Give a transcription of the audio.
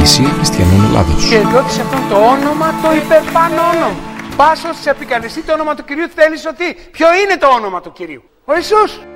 Εκκλησία Χριστιανών Ελλάδος. Και ρώτησε αυτόν το όνομα, το υπερπάνω όνομα. Πάσος σε επικαλεστεί το όνομα του Κυρίου, θέλεις ότι ποιο είναι το όνομα του Κυρίου? Ο Ιησούς.